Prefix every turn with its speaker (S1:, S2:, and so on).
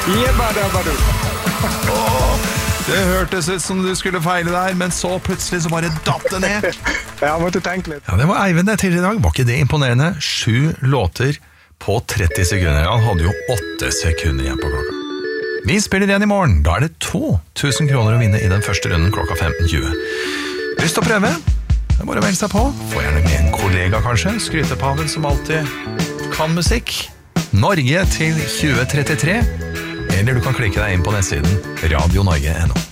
S1: Jebba-dabba-du.
S2: Det hørtes ut som du skulle feile der, men så plutselig så bare datt det ned.
S1: Jeg måtte tenke litt.
S2: Ja, det var Eivind det tidligere i dag. Var ikke det imponerende? 7 låter på 30 sekunder. Han hadde jo 8 sekunder igjen på klokka. Vi spiller igjen i morgen. Da er det 2000 kroner å vinne i den første runden klokka 15:20. Lyst til å prøve? Det er bare å melde seg på. Få gjerne med en kollega kanskje. Skrytepaven som alltid kan musikk. Norge til 2033. Eller du kan klikke deg inn på nettsiden radionorge.no.